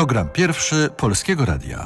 Program pierwszy Polskiego Radia.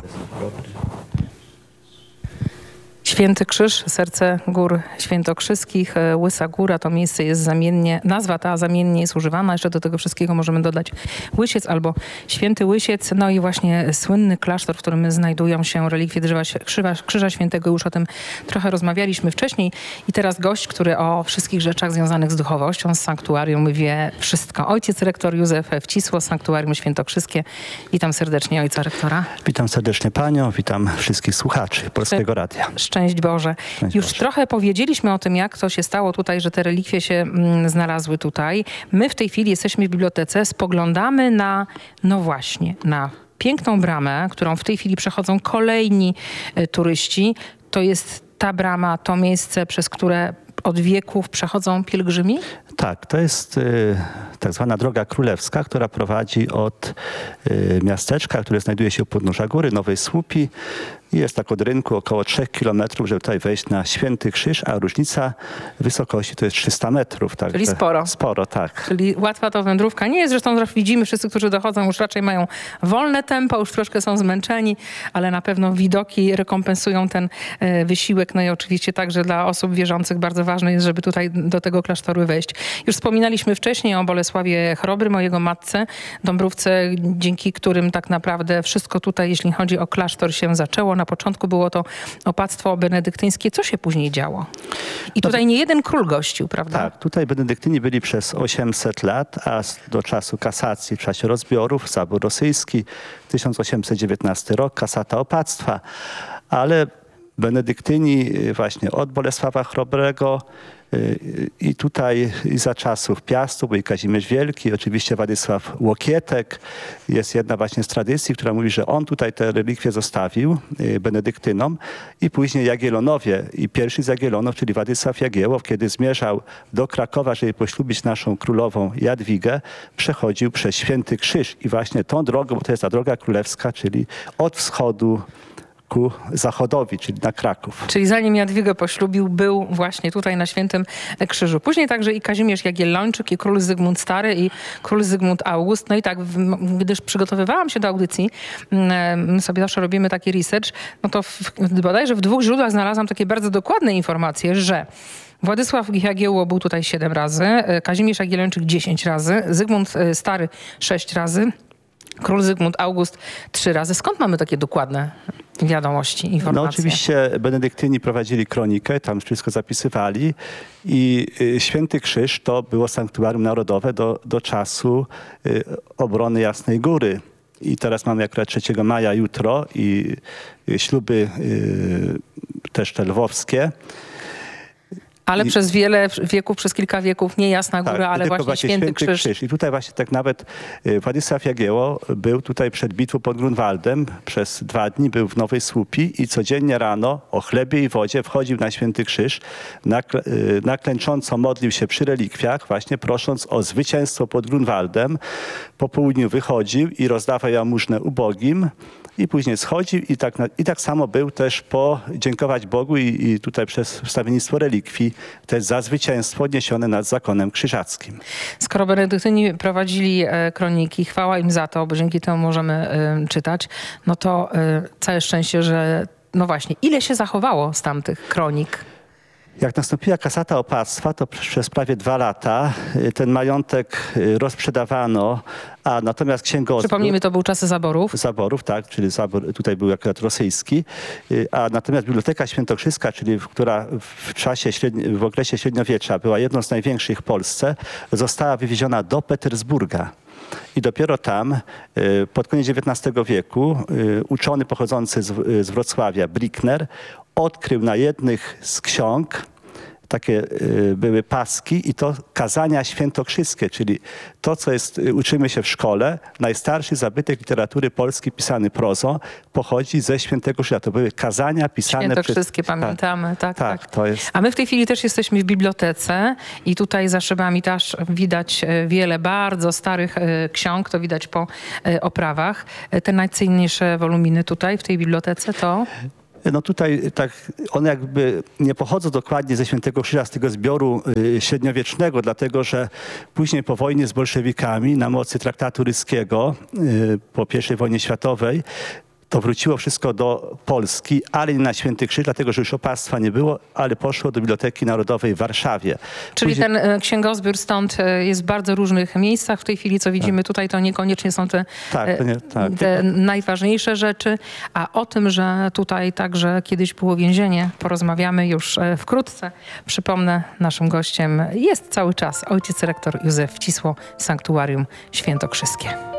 Święty Krzyż, serce gór świętokrzyskich, Łysa Góra, to miejsce jest zamiennie, nazwa ta zamiennie jest używana. Jeszcze do tego wszystkiego możemy dodać Łysiec albo Święty Łysiec. No i właśnie słynny klasztor, w którym znajdują się relikwie Krzyża Świętego. Już o tym trochę rozmawialiśmy wcześniej. I teraz gość, który o wszystkich rzeczach związanych z duchowością, z sanktuarium wie wszystko. Ojciec rektor Józef Wcisło, Sanktuarium Świętokrzyskie. Witam serdecznie ojca rektora. Witam serdecznie panią, witam wszystkich słuchaczy Polskiego Radia. Szczęść Boże. Już trochę powiedzieliśmy o tym, jak to się stało tutaj, że te relikwie się znalazły tutaj. My w tej chwili jesteśmy w bibliotece, spoglądamy na, no właśnie, na piękną bramę, którą w tej chwili przechodzą kolejni turyści. To jest ta brama, to miejsce, przez które od wieków przechodzą pielgrzymi? Tak, to jest tak zwana Droga Królewska, która prowadzi od miasteczka, które znajduje się u podnóża góry, Nowej Słupi. Jest tak od rynku około 3 kilometrów, żeby tutaj wejść na Święty Krzyż, a różnica wysokości to jest 300 metrów. Tak, czyli sporo. Sporo, tak. Czyli łatwa to wędrówka nie jest. Zresztą widzimy, wszyscy, którzy dochodzą, już raczej mają wolne tempo, już troszkę są zmęczeni, ale na pewno widoki rekompensują ten wysiłek. No i oczywiście także dla osób wierzących bardzo ważne jest, żeby tutaj do tego klasztoru wejść. Już wspominaliśmy wcześniej o Bolesławie Chrobrym, o jego matce Dąbrówce, dzięki którym tak naprawdę wszystko tutaj, jeśli chodzi o klasztor, się zaczęło. Na początku było to opactwo benedyktyńskie. Co się później działo? I tutaj nie jeden król gościł, prawda? Tak, tutaj benedyktyni byli przez 800 lat, a do czasu kasacji, w czasie rozbiorów, zabór rosyjski, 1819 rok, kasata opactwa. Ale benedyktyni właśnie od Bolesława Chrobrego i tutaj za czasów Piastu był Kazimierz Wielki, oczywiście Władysław Łokietek. Jest jedna właśnie z tradycji, która mówi, że on tutaj te relikwie zostawił benedyktynom i później Jagiellonowie. I pierwszy z Jagiellonów, czyli Władysław Jagiełło, kiedy zmierzał do Krakowa, żeby poślubić naszą królową Jadwigę, przechodził przez Święty Krzyż. I właśnie tą drogą, bo to jest ta Droga Królewska, czyli od wschodu ku zachodowi, czyli na Kraków. Czyli zanim Jadwigę poślubił, był właśnie tutaj na Świętym Krzyżu. Później także i Kazimierz Jagiellończyk, i król Zygmunt Stary, i król Zygmunt August. No i tak, gdyż przygotowywałam się do audycji, my sobie zawsze robimy taki research, no to bodajże w 2 źródłach znalazłam takie bardzo dokładne informacje, że Władysław Jagiełło był tutaj 7 razy, Kazimierz Jagiellończyk 10 razy, Zygmunt Stary 6 razy, król Zygmunt August 3 razy. Skąd mamy takie dokładne wiadomości, informacje? No oczywiście benedyktyni prowadzili kronikę, tam wszystko zapisywali i Święty Krzyż to było sanktuarium narodowe do czasu obrony Jasnej Góry. I teraz mamy akurat 3 maja jutro i śluby też te lwowskie. Ale przez wiele wieków, przez kilka wieków nie Jasna Góra, tak, ale właśnie Święty Krzyż. I tutaj właśnie tak nawet Władysław Jagiełło był tutaj przed bitwą pod Grunwaldem. Przez 2 dni był w Nowej Słupi i codziennie rano o chlebie i wodzie wchodził na Święty Krzyż. Naklęcząco modlił się przy relikwiach, właśnie prosząc o zwycięstwo pod Grunwaldem. Po południu wychodził i rozdawał jałmużnę ubogim. I później schodził i tak samo był też podziękować Bogu i tutaj przez wstawiennictwo relikwii też za zwycięstwo odniesione nad zakonem krzyżackim. Skoro benedyktyni prowadzili kroniki, chwała im za to, bo dzięki temu możemy czytać, no to całe szczęście, że no właśnie, ile się zachowało z tamtych kronik? Jak nastąpiła kasata opactwa, to przez prawie 2 lata ten majątek rozprzedawano, a natomiast księgozbiór... Przypomnijmy, to były czasy zaborów. Zaborów, tak, czyli zabór tutaj był akurat rosyjski, a natomiast Biblioteka Świętokrzyska, czyli która w okresie średniowiecza była jedną z największych w Polsce, została wywieziona do Petersburga. I dopiero tam, pod koniec XIX wieku, uczony pochodzący z Wrocławia, Brickner, odkrył na jednych z ksiąg, takie były paski i to kazania świętokrzyskie, czyli to, co uczymy się w szkole, najstarszy zabytek literatury polskiej pisany prozą pochodzi ze Świętego Krzyża. To były kazania pisane świętokrzyskie, pamiętamy. Tak. To jest... A my w tej chwili też jesteśmy w bibliotece i tutaj za szybami też widać wiele bardzo starych ksiąg, to widać po oprawach. Te najcenniejsze woluminy tutaj w tej bibliotece to... No tutaj tak, one jakby nie pochodzą dokładnie ze Świętego Krzyża, z tego zbioru średniowiecznego, dlatego że później po wojnie z bolszewikami na mocy traktatu ryskiego po I wojnie światowej to wróciło wszystko do Polski, ale nie na Święty Krzyż, dlatego że już opactwa nie było, ale poszło do Biblioteki Narodowej w Warszawie. Czyli ten księgozbiór stąd jest w bardzo różnych miejscach. W tej chwili, co widzimy tutaj, to niekoniecznie są te, te najważniejsze rzeczy. A o tym, że tutaj także kiedyś było więzienie, porozmawiamy już wkrótce. Przypomnę, naszym gościem jest cały czas ojciec rektor Józef Cisło, Sanktuarium Świętokrzyskie.